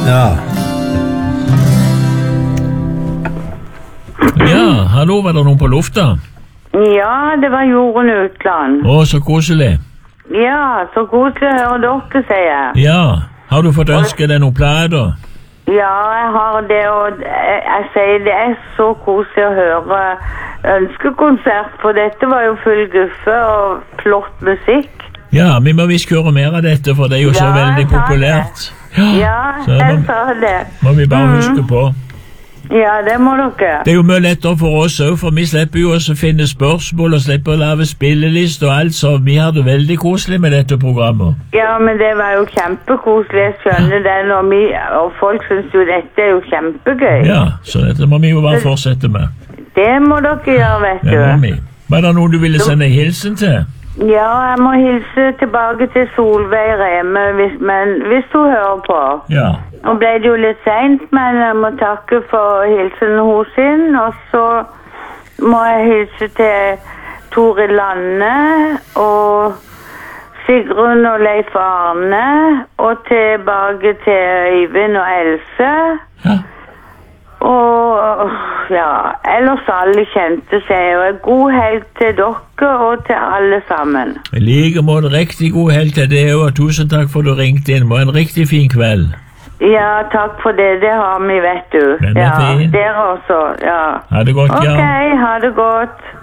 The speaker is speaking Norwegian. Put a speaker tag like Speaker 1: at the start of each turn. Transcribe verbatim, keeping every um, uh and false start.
Speaker 1: Ja.
Speaker 2: Ja, hallo, var det noen på lufta?
Speaker 3: Ja, det var Jorunn Utland.
Speaker 2: Å, så koselig.
Speaker 3: Ja, så koselig å høre dere, sier jeg.
Speaker 2: Ja, har du fått ønske deg noen plater?
Speaker 3: Ja, jeg har det, og jeg, jeg sier det er så koselig å høre ønskekonsert, for dette var jo full guffe og flott musikk.
Speaker 2: Ja, vi må visst høre mer av dette, for det er jo så
Speaker 3: Ja,
Speaker 2: veldig
Speaker 3: jeg sa
Speaker 2: populært.
Speaker 3: det. Ja,
Speaker 2: så
Speaker 3: jeg
Speaker 2: må,
Speaker 3: sa det.
Speaker 2: må vi bare
Speaker 3: Mhm.
Speaker 2: huske på.
Speaker 3: Ja, det må dere.
Speaker 2: Det er jo mye lettere for oss også, for vi slipper jo også å finne spørsmål og slipper å lave spillelist og alt, så vi har det veldig koselig med dette programmet.
Speaker 3: Ja, men det var jo kjempekoselig, jeg skjønner det, og, vi, og folk synes jo dette er jo kjempegøy.
Speaker 2: Ja, så dette må vi jo bare fortsette med.
Speaker 3: Det må dere gjøre, vet du.
Speaker 2: Det må vi. Var det noen du ville sende hilsen til?
Speaker 3: Ja, jeg må hilse tilbake til Solveig Reme, hvis, men hvis hun hører på.
Speaker 2: Ja.
Speaker 3: Nå ble det jo litt sent, men jeg må takke for hilsen hos sin, og så må jeg hilse til Tore Lanne, og Sigrun og Leif Arne, og tilbake til Øyvind og Else.
Speaker 2: Ja.
Speaker 3: Og ja, ellers alle kjente seg, og god helg til dere og til alle sammen.
Speaker 2: I like måte riktig god helg til det, og tusen takk for at du ringte inn. Må en riktig fin kveld.
Speaker 3: Ja, takk for det, det har vi, vet du.
Speaker 2: Men det er
Speaker 3: Ja,
Speaker 2: fint.
Speaker 3: dere også, ja.
Speaker 2: Ha det godt, ja.
Speaker 3: Ok, ha det godt.